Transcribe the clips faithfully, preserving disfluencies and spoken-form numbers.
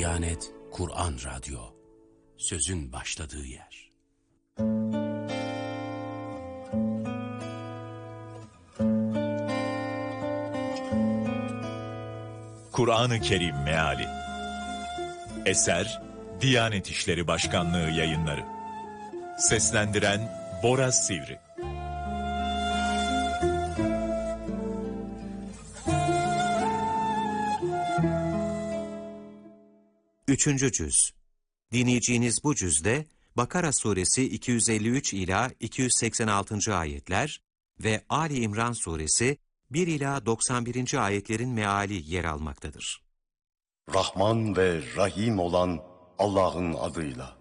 Diyanet Kur'an Radyo, sözün başladığı yer. Kur'an-ı Kerim Meali. Eser Diyanet İşleri Başkanlığı Yayınları. Seslendiren Boraz Sivri. Üçüncü cüz. Dinleyeceğiniz bu cüzde Bakara suresi iki yüz elli üç ila iki yüz seksen altıncı ayetler ve Ali İmran suresi bir ila doksan birinci ayetlerin meali yer almaktadır. Rahman ve Rahim olan Allah'ın adıyla.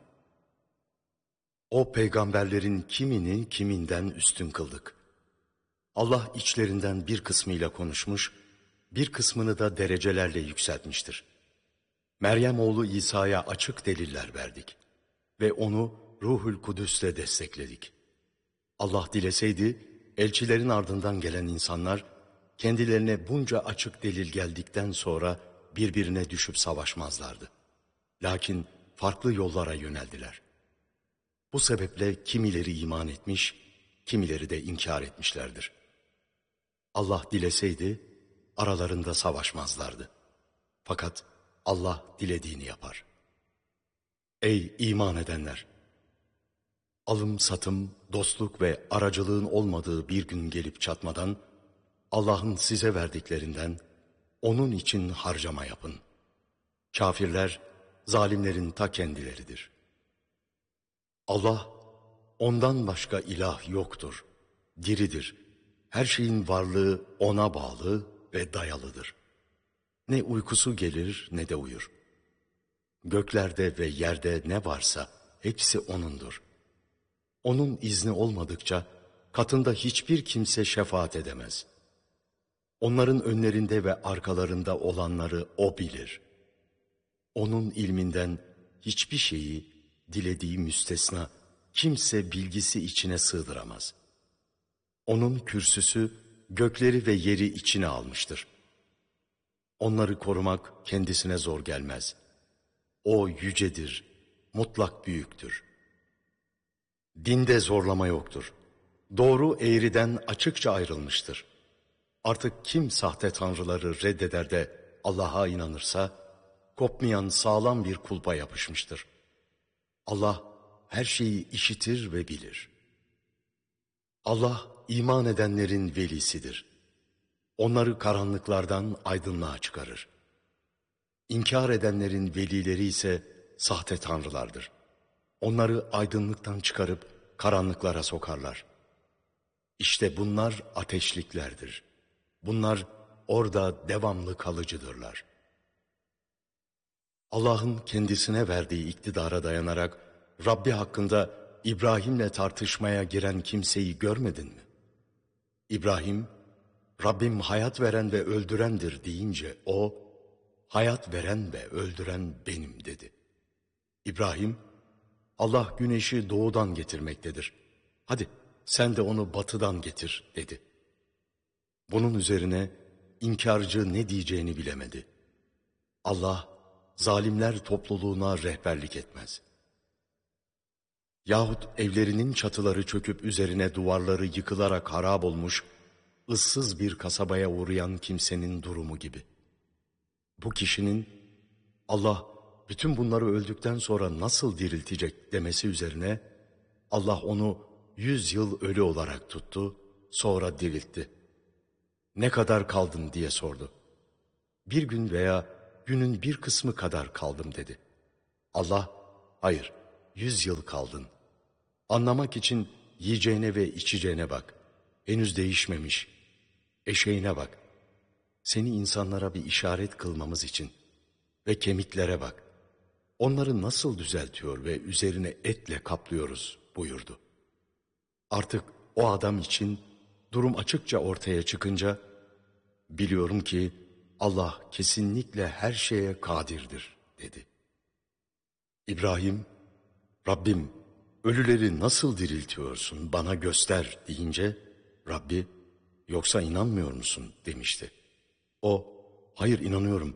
O peygamberlerin kimini kiminden üstün kıldık. Allah içlerinden bir kısmıyla konuşmuş, bir kısmını da derecelerle yükseltmiştir. Meryem oğlu İsa'ya açık deliller verdik ve onu Ruhul Kudüs'le destekledik. Allah dileseydi, elçilerin ardından gelen insanlar, kendilerine bunca açık delil geldikten sonra birbirine düşüp savaşmazlardı. Lakin farklı yollara yöneldiler. Bu sebeple kimileri iman etmiş, kimileri de inkar etmişlerdir. Allah dileseydi, aralarında savaşmazlardı. Fakat Allah dilediğini yapar. Ey iman edenler! Alım satım, dostluk ve aracılığın olmadığı bir gün gelip çatmadan, Allah'ın size verdiklerinden, onun için harcama yapın. Kafirler, zalimlerin ta kendileridir. Allah, ondan başka ilah yoktur, diridir. Her şeyin varlığı ona bağlı ve dayalıdır. Ne uykusu gelir ne de uyur. Göklerde ve yerde ne varsa hepsi O'nundur. O'nun izni olmadıkça katında hiçbir kimse şefaat edemez. Onların önlerinde ve arkalarında olanları O bilir. O'nun ilminden hiçbir şeyi, dilediği müstesna, kimse bilgisi içine sığdıramaz. O'nun kürsüsü gökleri ve yeri içine almıştır. Onları korumak kendisine zor gelmez. O yücedir, mutlak büyüktür. Dinde zorlama yoktur. Doğru eğriden açıkça ayrılmıştır. Artık kim sahte tanrıları reddeder de Allah'a inanırsa, kopmayan sağlam bir kulpa yapışmıştır. Allah her şeyi işitir ve bilir. Allah iman edenlerin velisidir. Onları karanlıklardan aydınlığa çıkarır. İnkar edenlerin velileri ise sahte tanrılardır. Onları aydınlıktan çıkarıp karanlıklara sokarlar. İşte bunlar ateşliklerdir. Bunlar orada devamlı kalıcıdırlar. Allah'ın kendisine verdiği iktidara dayanarak Rabbi hakkında İbrahim'le tartışmaya giren kimseyi görmedin mi? İbrahim, Rabbim hayat veren ve öldürendir deyince o, hayat veren ve öldüren benim dedi. İbrahim, Allah güneşi doğudan getirmektedir. Hadi sen de onu batıdan getir dedi. Bunun üzerine inkarcı ne diyeceğini bilemedi. Allah zalimler topluluğuna rehberlik etmez. Yahut evlerinin çatıları çöküp üzerine duvarları yıkılarak harap olmuş, ıssız bir kasabaya uğrayan kimsenin durumu gibi. Bu kişinin Allah bütün bunları öldükten sonra nasıl diriltecek demesi üzerine Allah onu yüz yıl ölü olarak tuttu, sonra diriltti. Ne kadar kaldın diye sordu. Bir gün veya günün bir kısmı kadar kaldım dedi. Allah, hayır, yüz yıl kaldın. Anlamak için yiyeceğine ve içeceğine bak. Henüz değişmemiş. Eşeğine bak. Seni insanlara bir işaret kılmamız için. Ve kemiklere bak. Onları nasıl düzeltiyor ve üzerine etle kaplıyoruz buyurdu. Artık o adam için durum açıkça ortaya çıkınca, biliyorum ki Allah kesinlikle her şeye kadirdir dedi. İbrahim, Rabbim ölüleri nasıl diriltiyorsun bana göster deyince, Rabbi yoksa inanmıyor musun demişti. O, hayır inanıyorum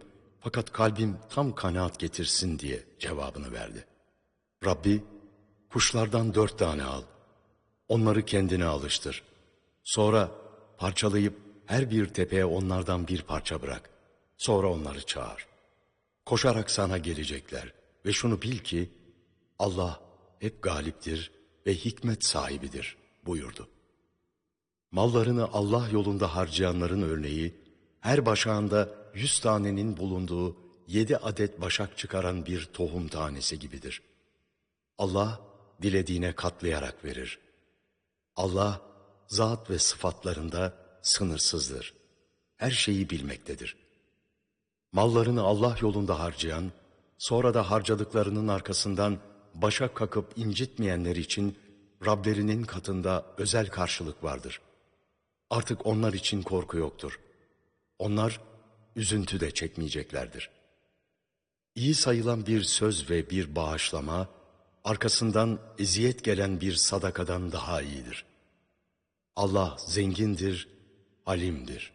Fakat kalbim tam kanaat getirsin diye cevabını verdi. Rabbi, kuşlardan dört tane al. Onları kendine alıştır. Sonra parçalayıp her bir tepeye onlardan bir parça bırak. Sonra onları çağır. Koşarak sana gelecekler. Ve şunu bil ki Allah hep galiptir ve hikmet sahibidir buyurdu. Mallarını Allah yolunda harcayanların örneği, her başağında yüz tanenin bulunduğu yedi adet başak çıkaran bir tohum tanesi gibidir. Allah dilediğine katlayarak verir. Allah zat ve sıfatlarında sınırsızdır. Her şeyi bilmektedir. Mallarını Allah yolunda harcayan, sonra da harcadıklarının arkasından başa kakıp incitmeyenler için Rablerinin katında özel karşılık vardır. Artık onlar için korku yoktur. Onlar üzüntü de çekmeyeceklerdir. İyi sayılan bir söz ve bir bağışlama, arkasından eziyet gelen bir sadakadan daha iyidir. Allah zengindir, alimdir.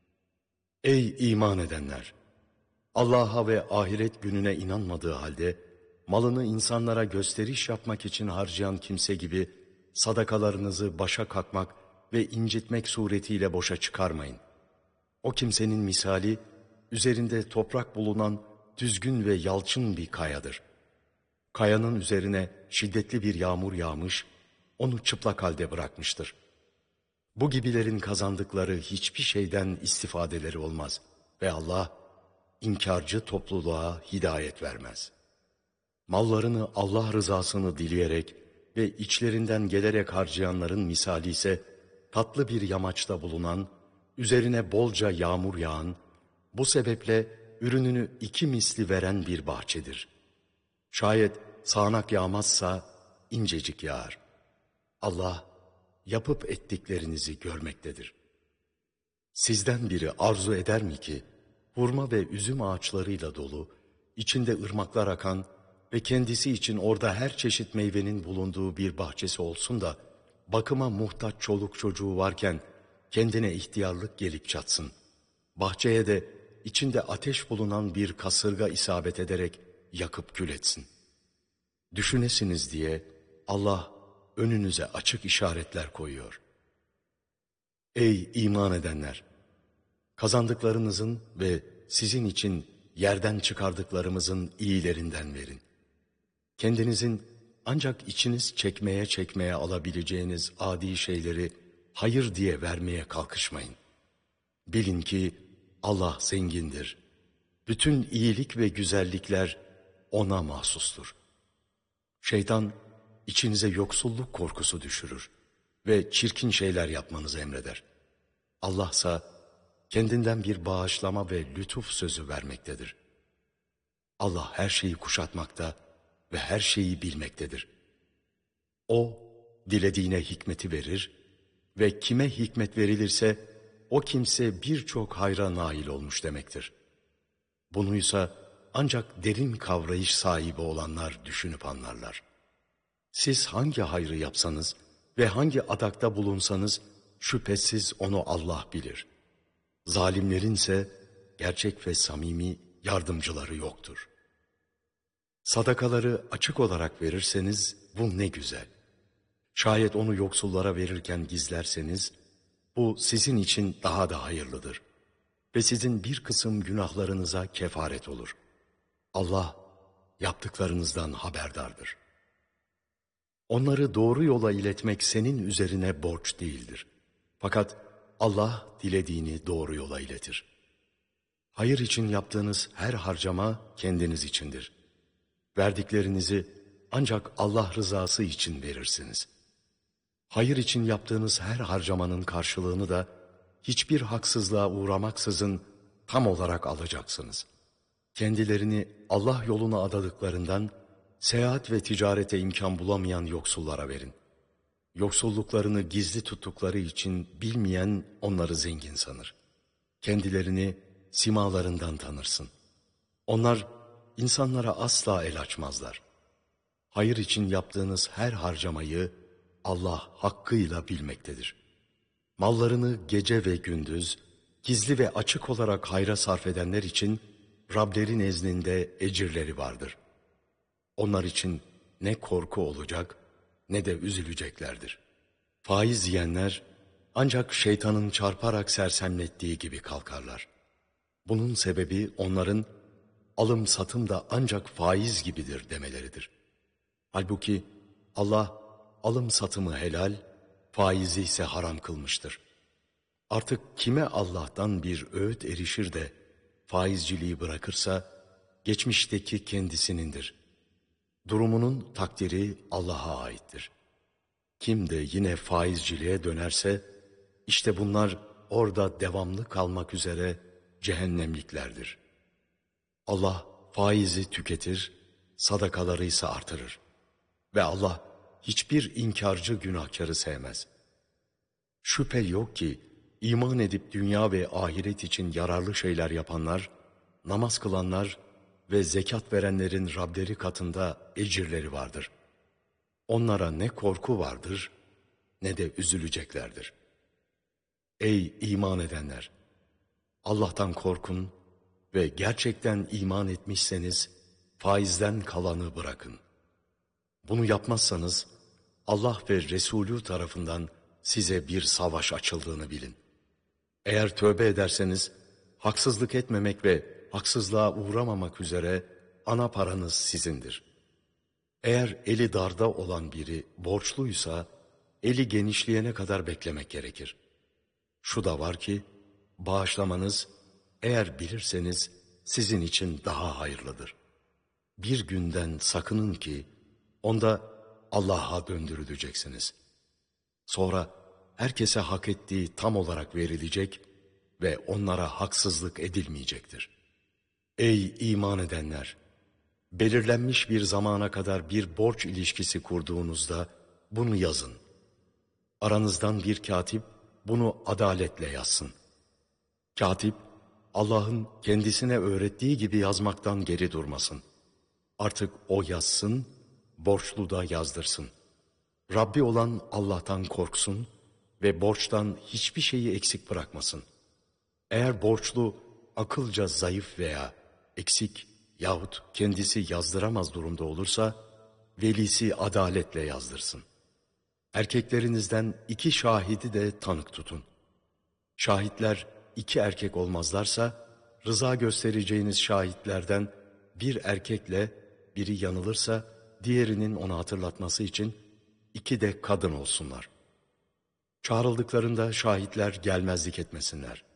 Ey iman edenler! Allah'a ve ahiret gününe inanmadığı halde, malını insanlara gösteriş yapmak için harcayan kimse gibi sadakalarınızı başa kakmak ve incitmek suretiyle boşa çıkarmayın. O kimsenin misali, üzerinde toprak bulunan düzgün ve yalçın bir kayadır. Kayanın üzerine şiddetli bir yağmur yağmış, onu çıplak halde bırakmıştır. Bu gibilerin kazandıkları hiçbir şeyden istifadeleri olmaz ve Allah, inkarcı topluluğa hidayet vermez. Mallarını Allah rızasını dileyerek ve içlerinden gelerek harcayanların misali ise, tatlı bir yamaçta bulunan, üzerine bolca yağmur yağan, bu sebeple ürününü iki misli veren bir bahçedir. Şayet sağanak yağmazsa incecik yağar. Allah yapıp ettiklerinizi görmektedir. Sizden biri arzu eder mi ki, hurma ve üzüm ağaçlarıyla dolu, içinde ırmaklar akan ve kendisi için orada her çeşit meyvenin bulunduğu bir bahçesi olsun da, bakıma muhtaç çoluk çocuğu varken kendine ihtiyarlık gelip çatsın. Bahçeye de içinde ateş bulunan bir kasırga isabet ederek yakıp kül etsin. Düşünesiniz diye Allah önünüze açık işaretler koyuyor. Ey iman edenler! Kazandıklarınızın ve sizin için yerden çıkardıklarımızın iyilerinden verin. Kendinizin ancak içiniz çekmeye çekmeye alabileceğiniz adi şeyleri hayır diye vermeye kalkışmayın. Bilin ki Allah zengindir. Bütün iyilik ve güzellikler ona mahsustur. Şeytan içinize yoksulluk korkusu düşürür ve çirkin şeyler yapmanızı emreder. Allah'sa kendinden bir bağışlama ve lütuf sözü vermektedir. Allah her şeyi kuşatmakta ve her şeyi bilmektedir. O dilediğine hikmeti verir ve kime hikmet verilirse o kimse birçok hayra nail olmuş demektir. Bunuysa ancak derin kavrayış sahibi olanlar düşünüp anlarlar. Siz hangi hayrı yapsanız ve hangi adakta bulunsanız şüphesiz onu Allah bilir. Zalimlerinse gerçek ve samimi yardımcıları yoktur. Sadakaları açık olarak verirseniz bu ne güzel. Şayet onu yoksullara verirken gizlerseniz bu sizin için daha da hayırlıdır. Ve sizin bir kısım günahlarınıza kefaret olur. Allah yaptıklarınızdan haberdardır. Onları doğru yola iletmek senin üzerine borç değildir. Fakat Allah dilediğini doğru yola iletir. Hayır için yaptığınız her harcama kendiniz içindir. Verdiklerinizi ancak Allah rızası için verirsiniz. Hayır için yaptığınız her harcamanın karşılığını da hiçbir haksızlığa uğramaksızın tam olarak alacaksınız. Kendilerini Allah yoluna adadıklarından seyahat ve ticarete imkan bulamayan yoksullara verin. Yoksulluklarını gizli tuttukları için bilmeyen onları zengin sanır. Kendilerini simalarından tanırsın. Onlar insanlara asla el açmazlar. Hayır için yaptığınız her harcamayı Allah hakkıyla bilmektedir. Mallarını gece ve gündüz, gizli ve açık olarak hayra sarf edenler için Rableri nezdinde ecirleri vardır. Onlar için ne korku olacak ne de üzüleceklerdir. Faiz yiyenler ancak şeytanın çarparak sersemlettiği gibi kalkarlar. Bunun sebebi onların alım satım da ancak faiz gibidir demeleridir. Halbuki Allah alım satımı helal, faizi ise haram kılmıştır. Artık kime Allah'tan bir öğüt erişir de faizciliği bırakırsa geçmişteki kendisinindir. Durumunun takdiri Allah'a aittir. Kim de yine faizciliğe dönerse işte bunlar orada devamlı kalmak üzere cehennemliklerdir. Allah faizi tüketir, sadakaları ise artırır. Ve Allah hiçbir inkarcı günahkarı sevmez. Şüphe yok ki iman edip dünya ve ahiret için yararlı şeyler yapanlar, namaz kılanlar ve zekat verenlerin Rableri katında ecirleri vardır. Onlara ne korku vardır ne de üzüleceklerdir. Ey iman edenler! Allah'tan korkun ve gerçekten iman etmişseniz faizden kalanı bırakın. Bunu yapmazsanız Allah ve Resulü tarafından size bir savaş açıldığını bilin. Eğer tövbe ederseniz haksızlık etmemek ve haksızlığa uğramamak üzere ana paranız sizindir. Eğer eli darda olan biri borçluysa eli genişleyene kadar beklemek gerekir. Şu da var ki bağışlamanız eğer bilirseniz sizin için daha hayırlıdır. Bir günden sakının ki onda Allah'a döndürüleceksiniz. Sonra herkese hak ettiği tam olarak verilecek ve onlara haksızlık edilmeyecektir. Ey iman edenler! Belirlenmiş bir zamana kadar bir borç ilişkisi kurduğunuzda bunu yazın. Aranızdan bir katip bunu adaletle yazsın. Katip, Allah'ın kendisine öğrettiği gibi yazmaktan geri durmasın. Artık o yazsın, borçlu da yazdırsın. Rabbi olan Allah'tan korksun ve borçtan hiçbir şeyi eksik bırakmasın. Eğer borçlu akılca zayıf veya eksik yahut kendisi yazdıramaz durumda olursa, velisi adaletle yazdırsın. Erkeklerinizden iki şahidi de tanık tutun. Şahitler iki erkek olmazlarsa, rıza göstereceğiniz şahitlerden bir erkekle biri yanılırsa, diğerinin onu hatırlatması için iki de kadın olsunlar. Çağrıldıklarında şahitler gelmezlik etmesinler.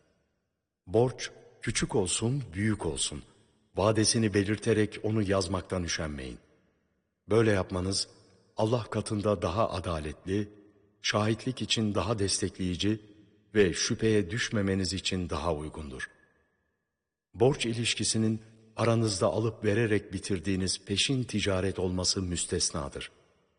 Borç küçük olsun, büyük olsun, vadesini belirterek onu yazmaktan üşenmeyin. Böyle yapmanız Allah katında daha adaletli, şahitlik için daha destekleyici ve şüpheye düşmemeniz için daha uygundur. Borç ilişkisinin aranızda alıp vererek bitirdiğiniz peşin ticaret olması müstesnadır.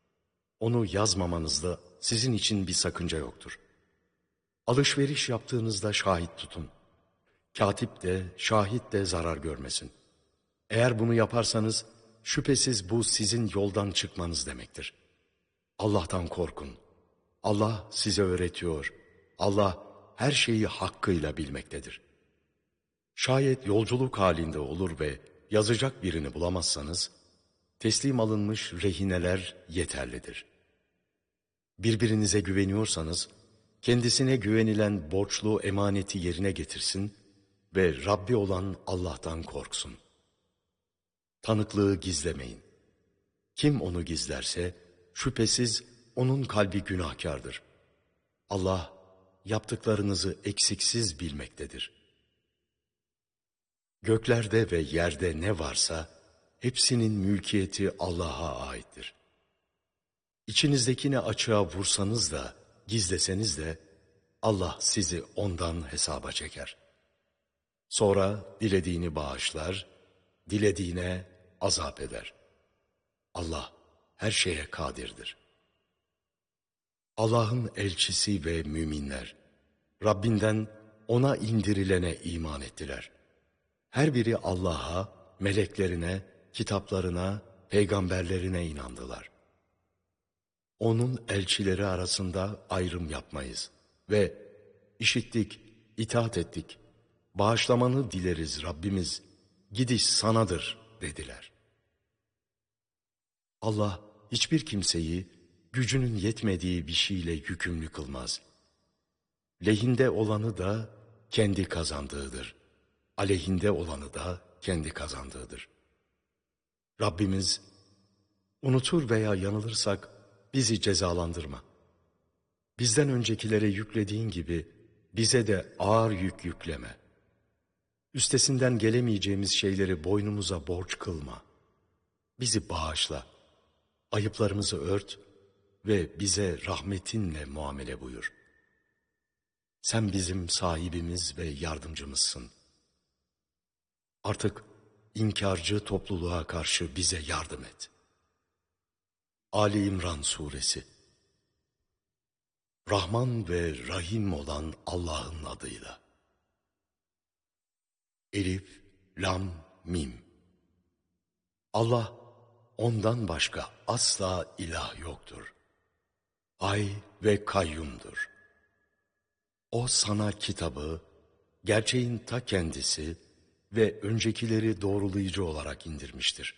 Onu yazmamanızda sizin için bir sakınca yoktur. Alışveriş yaptığınızda şahit tutun. Katip de, şahit de zarar görmesin. Eğer bunu yaparsanız, şüphesiz bu sizin yoldan çıkmanız demektir. Allah'tan korkun. Allah size öğretiyor. Allah her şeyi hakkıyla bilmektedir. Şayet yolculuk halinde olur ve yazacak birini bulamazsanız, teslim alınmış rehineler yeterlidir. Birbirinize güveniyorsanız, kendisine güvenilen borçlu emaneti yerine getirsin ve Rabbi olan Allah'tan korksun. Tanıklığı gizlemeyin. Kim onu gizlerse, şüphesiz onun kalbi günahkardır. Allah yaptıklarınızı eksiksiz bilmektedir. Göklerde ve yerde ne varsa, hepsinin mülkiyeti Allah'a aittir. İçinizdekini açığa vursanız da, gizleseniz de, Allah sizi ondan hesaba çeker. Sonra dilediğini bağışlar, dilediğine azap eder. Allah her şeye kadirdir. Allah'ın elçisi ve müminler, Rabbinden ona indirilene iman ettiler. Her biri Allah'a, meleklerine, kitaplarına, peygamberlerine inandılar. Onun elçileri arasında ayrım yapmayız ve işittik, itaat ettik, bağışlamanı dileriz Rabbimiz, gidiş sanadır dediler. Allah hiçbir kimseyi gücünün yetmediği bir şeyle yükümlü kılmaz. Lehinde olanı da kendi kazandığıdır. Aleyhinde olanı da kendi kazandığıdır. Rabbimiz, unutur veya yanılırsak bizi cezalandırma. Bizden öncekilere yüklediğin gibi bize de ağır yük yükleme. Üstesinden gelemeyeceğimiz şeyleri boynumuza borç kılma. Bizi bağışla, ayıplarımızı ört ve bize rahmetinle muamele buyur. Sen bizim sahibimiz ve yardımcımızsın. Artık inkarcı topluluğa karşı bize yardım et. Ali İmran Suresi. Rahman ve Rahim olan Allah'ın adıyla. Elif, Lam, Mim. Allah, ondan başka asla ilah yoktur. Hay ve kayyumdur. O sana kitabı, gerçeğin ta kendisi ve öncekileri doğrulayıcı olarak indirmiştir.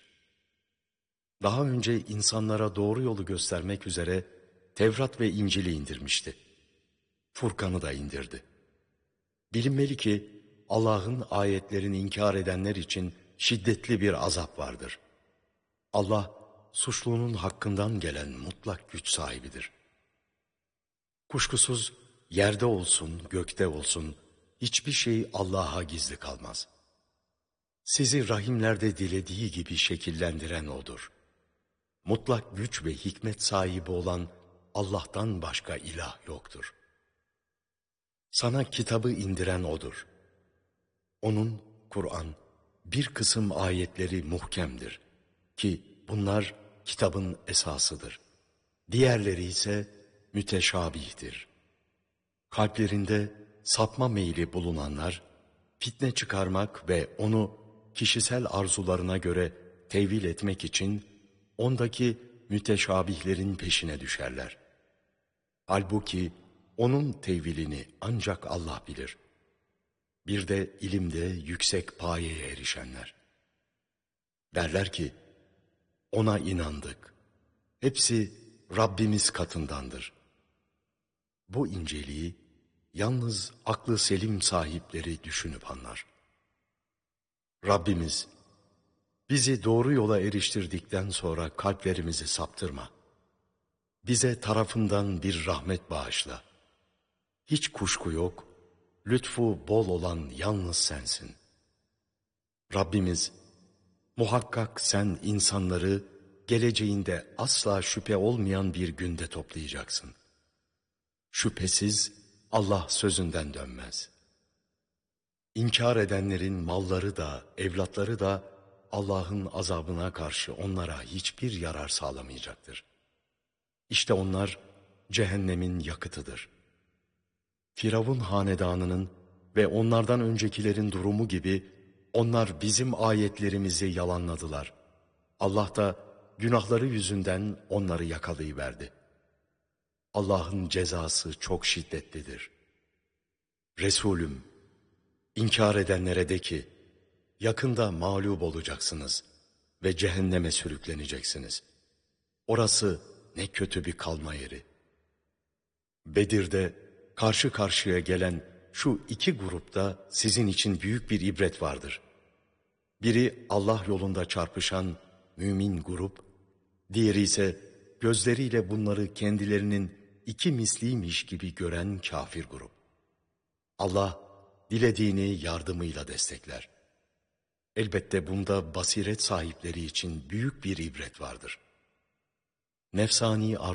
Daha önce insanlara doğru yolu göstermek üzere Tevrat ve İncil'i indirmişti. Furkan'ı da indirdi. Bilinmeli ki Allah'ın ayetlerini inkar edenler için şiddetli bir azap vardır. Allah suçlunun hakkından gelen mutlak güç sahibidir. Kuşkusuz yerde olsun, gökte olsun hiçbir şey Allah'a gizli kalmaz. Sizi rahimlerde dilediği gibi şekillendiren O'dur. Mutlak güç ve hikmet sahibi olan Allah'tan başka ilah yoktur. Sana kitabı indiren O'dur. Onun, Kur'an, bir kısım ayetleri muhkemdir ki bunlar kitabın esasıdır. Diğerleri ise müteşabihtir. Kalplerinde sapma meyli bulunanlar, fitne çıkarmak ve onu kişisel arzularına göre tevil etmek için ondaki müteşabihlerin peşine düşerler. Halbuki onun tevilini ancak Allah bilir. Bir de ilimde yüksek payeye erişenler. Derler ki, ona inandık. Hepsi Rabbimiz katındandır. Bu inceliği yalnız aklı selim sahipleri düşünüp anlar. Rabbimiz, bizi doğru yola eriştirdikten sonra kalplerimizi saptırma. Bize tarafından bir rahmet bağışla. Hiç kuşku yok, lütfu bol olan yalnız sensin. Rabbimiz, muhakkak sen insanları geleceğinde asla şüphe olmayan bir günde toplayacaksın. Şüphesiz Allah sözünden dönmez. İnkar edenlerin malları da, evlatları da Allah'ın azabına karşı onlara hiçbir yarar sağlamayacaktır. İşte onlar cehennemin yakıtıdır. Firavun hanedanının ve onlardan öncekilerin durumu gibi onlar bizim ayetlerimizi yalanladılar. Allah da günahları yüzünden onları yakalayıverdi. Allah'ın cezası çok şiddetlidir. Resulüm, inkar edenlere de ki, yakında mağlup olacaksınız ve cehenneme sürükleneceksiniz. Orası ne kötü bir kalma yeri. Bedir'de karşı karşıya gelen şu iki grupta sizin için büyük bir ibret vardır. Biri Allah yolunda çarpışan mümin grup, diğeri ise gözleriyle bunları kendilerinin iki misliymiş gibi gören kafir grup. Allah dilediğini yardımıyla destekler. Elbette bunda basiret sahipleri için büyük bir ibret vardır. Nefsani